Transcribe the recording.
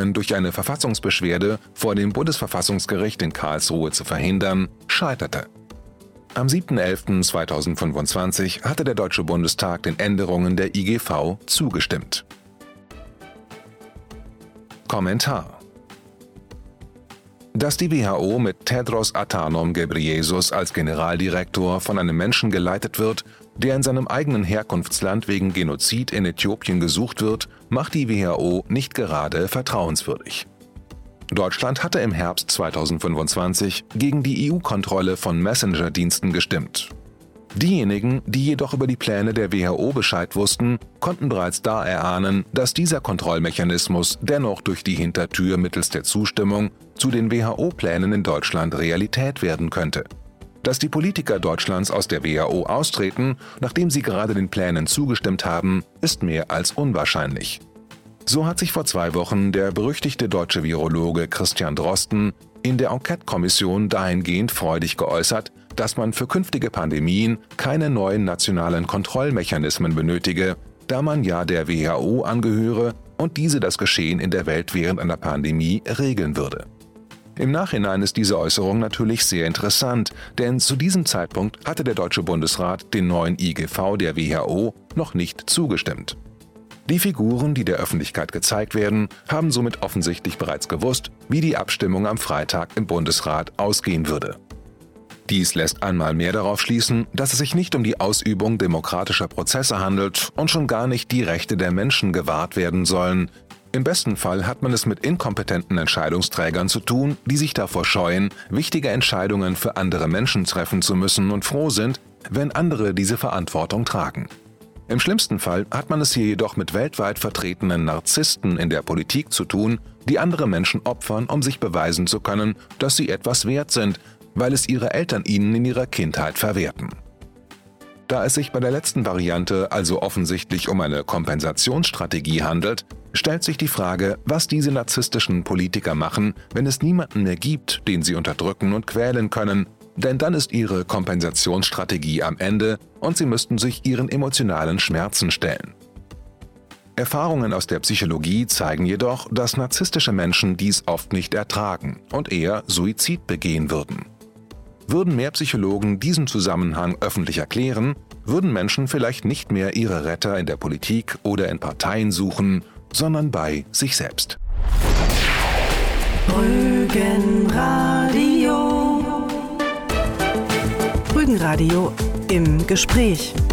Bemühungen, durch eine Verfassungsbeschwerde vor dem Bundesverfassungsgericht in Karlsruhe zu verhindern, scheiterte. Am 7.11.2025 hatte der Deutsche Bundestag den Änderungen der IGV zugestimmt. Kommentar: Dass die WHO mit Tedros Adhanom Ghebreyesus als Generaldirektor von einem Menschen geleitet wird, der in seinem eigenen Herkunftsland wegen Genozid in Äthiopien gesucht wird, macht die WHO nicht gerade vertrauenswürdig. Deutschland hatte im Herbst 2025 gegen die EU-Kontrolle von Messenger-Diensten gestimmt. Diejenigen, die jedoch über die Pläne der WHO Bescheid wussten, konnten bereits da erahnen, dass dieser Kontrollmechanismus dennoch durch die Hintertür mittels der Zustimmung zu den WHO-Plänen in Deutschland Realität werden könnte. Dass die Politiker Deutschlands aus der WHO austreten, nachdem sie gerade den Plänen zugestimmt haben, ist mehr als unwahrscheinlich. So hat sich vor 2 Wochen der berüchtigte deutsche Virologe Christian Drosten in der Enquete-Kommission dahingehend freudig geäußert, dass man für künftige Pandemien keine neuen nationalen Kontrollmechanismen benötige, da man ja der WHO angehöre und diese das Geschehen in der Welt während einer Pandemie regeln würde. Im Nachhinein ist diese Äußerung natürlich sehr interessant, denn zu diesem Zeitpunkt hatte der Deutsche Bundesrat den neuen IGV der WHO noch nicht zugestimmt. Die Figuren, die der Öffentlichkeit gezeigt werden, haben somit offensichtlich bereits gewusst, wie die Abstimmung am Freitag im Bundesrat ausgehen würde. Dies lässt einmal mehr darauf schließen, dass es sich nicht um die Ausübung demokratischer Prozesse handelt und schon gar nicht die Rechte der Menschen gewahrt werden sollen. Im besten Fall hat man es mit inkompetenten Entscheidungsträgern zu tun, die sich davor scheuen, wichtige Entscheidungen für andere Menschen treffen zu müssen und froh sind, wenn andere diese Verantwortung tragen. Im schlimmsten Fall hat man es hier jedoch mit weltweit vertretenen Narzissten in der Politik zu tun, die andere Menschen opfern, um sich beweisen zu können, dass sie etwas wert sind, weil es ihre Eltern ihnen in ihrer Kindheit verwehrten. Da es sich bei der letzten Variante also offensichtlich um eine Kompensationsstrategie handelt, stellt sich die Frage, was diese narzisstischen Politiker machen, wenn es niemanden mehr gibt, den sie unterdrücken und quälen können, denn dann ist ihre Kompensationsstrategie am Ende und sie müssten sich ihren emotionalen Schmerzen stellen. Erfahrungen aus der Psychologie zeigen jedoch, dass narzisstische Menschen dies oft nicht ertragen und eher Suizid begehen würden. Würden mehr Psychologen diesen Zusammenhang öffentlich erklären, würden Menschen vielleicht nicht mehr ihre Retter in der Politik oder in Parteien suchen, sondern bei sich selbst. Rügenradio. Rügenradio im Gespräch.